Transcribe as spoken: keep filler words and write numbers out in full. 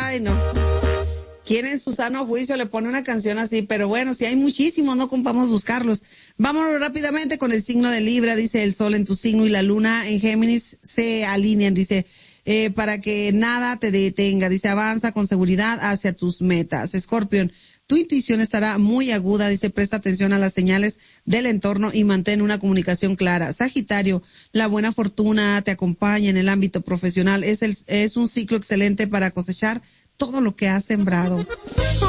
Ay, no. ¿Quién en su sano juicio le pone una canción así? Pero bueno, si hay muchísimos, no ocupamos buscarlos. Vámonos rápidamente con el signo de Libra. Dice, el sol en tu signo y la luna en Géminis se alinean. Dice, eh, para que nada te detenga. Dice, avanza con seguridad hacia tus metas. Escorpión, tu intuición estará muy aguda. Dice, presta atención a las señales del entorno y mantén una comunicación clara. Sagitario, la buena fortuna te acompaña en el ámbito profesional. Es el, es un ciclo excelente para cosechar todo lo que has sembrado.